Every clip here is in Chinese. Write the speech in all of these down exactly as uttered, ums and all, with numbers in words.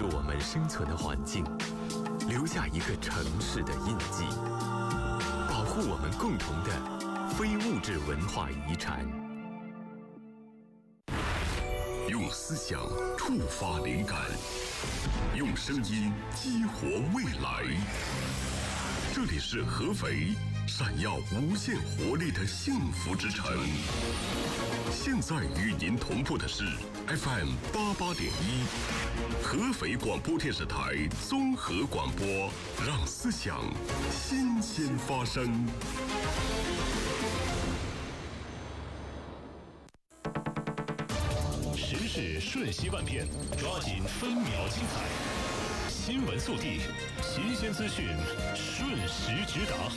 着我们生存的环境，留下一个城市的印记，保护我们共同的非物质文化遗产。用思想触发灵感，用声音激活未来。这里是合肥，闪耀无限活力的幸福之城。现在与您同步的是 F M 八八点一，合肥广播电视台综合广播，让思想新鲜发生。 时事瞬息万变，抓紧分秒精彩。新闻速递，新鲜资讯，瞬时直达。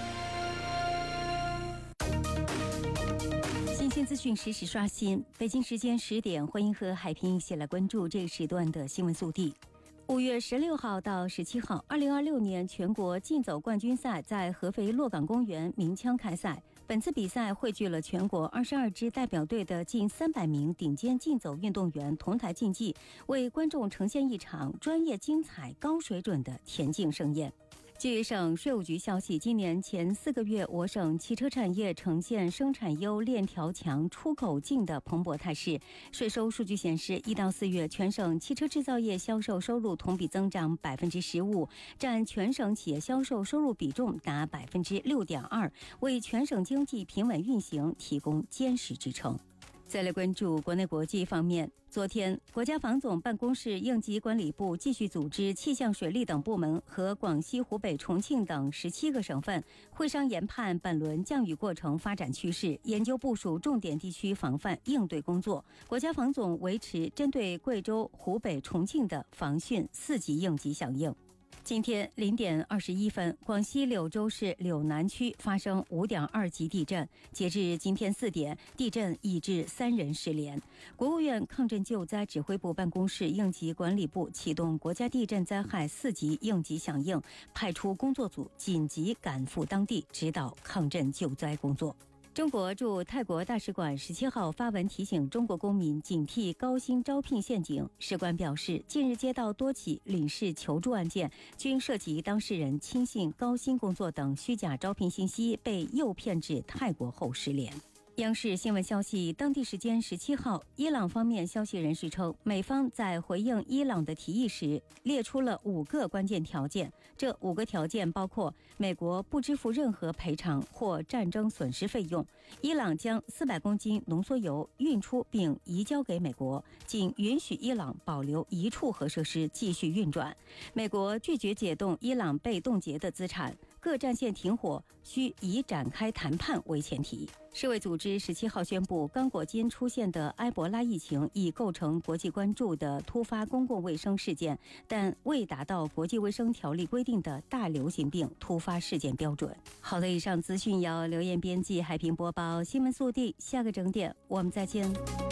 新鲜资讯实时刷新。北京时间十点，欢迎和海平一起来关注这个时段的新闻速递。五月十六号到十七号，二零二六年全国竞走冠军赛在合肥洛岗公园鸣枪开赛。本次比赛汇聚了全国二十二支代表队的近三百名顶尖竞走运动员同台竞技，为观众呈现一场专业、精彩、高水准的田径盛宴。据省税务局消息，今年前四个月，我省汽车产业呈现生产优、链条强、出口劲的蓬勃态势。税收数据显示，一到四月，全省汽车制造业销售收入同比增长百分之十五，占全省企业销售收入比重达百分之六点二，为全省经济平稳运行提供坚实支撑。再来关注国内国际方面，昨天，国家防总办公室、应急管理部继续组织气象、水利等部门和广西、湖北、重庆等十七个省份会商研判本轮降雨过程发展趋势，研究部署重点地区防范应对工作。国家防总维持针对贵州、湖北、重庆的防汛四级应急响应。今天零点二十一分，广西柳州市柳南区发生五点二级地震。截至今天四点，地震已致三人失联。国务院抗震救灾指挥部办公室、应急管理部启动国家地震灾害四级应急响应，派出工作组紧急赶赴当地指导抗震救灾工作。中国驻泰国大使馆十七号发文提醒中国公民警惕高薪招聘陷阱。使馆表示，近日接到多起领事求助案件，均涉及当事人轻信高薪工作等虚假招聘信息，被诱骗至泰国后失联。央视新闻消息，当地时间十七号，伊朗方面消息人士称，美方在回应伊朗的提议时，列出了五个关键条件。这五个条件包括：美国不支付任何赔偿或战争损失费用；伊朗将四百公斤浓缩铀运出并移交给美国，仅允许伊朗保留一处核设施继续运转；美国拒绝解冻伊朗被冻结的资产；各战线停火需以展开谈判为前提。世卫组织十七号宣布，刚果金出现的埃博拉疫情已构成国际关注的突发公共卫生事件，但未达到国际卫生条例规定的大流行病突发事件标准。好的，以上资讯由刘艳编辑，海平播报。新闻速递，下个整点我们再见。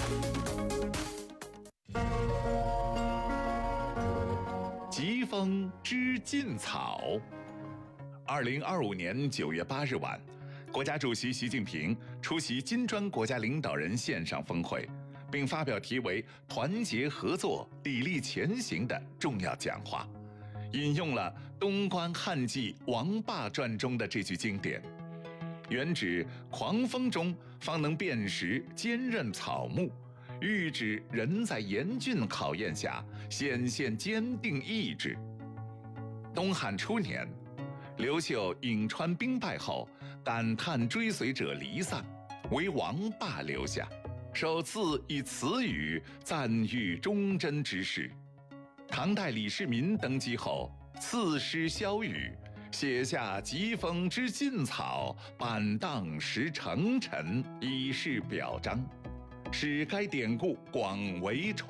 疾风知劲草。二零二五年九月八日晚，国家主席习近平出席金砖国家领导人线上峰会，并发表题为“团结合作，砥砺前行”的重要讲话，引用了东关汉记王霸传中的这句经典，原指狂风中方能辨识坚韧草木，喻指人在严峻考验下显现坚定意志。东汉初年，刘秀颍川兵败后，感叹追随者离散，为王霸留下，首次以此语赞誉忠贞之士。唐代李世民登基后，赐诗萧雨，写下疾风知劲草，板荡识成臣，以示表彰，使该典故广为传